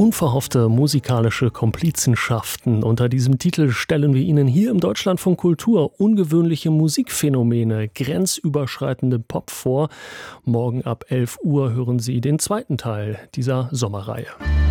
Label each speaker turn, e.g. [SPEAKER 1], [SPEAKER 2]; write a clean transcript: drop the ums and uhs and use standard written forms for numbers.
[SPEAKER 1] Unverhoffte musikalische Komplizenschaften. Unter diesem Titel stellen wir Ihnen hier im Deutschlandfunk Kultur ungewöhnliche Musikphänomene, grenzüberschreitende Pop vor. Morgen ab 11 Uhr hören Sie den zweiten Teil dieser Sommerreihe.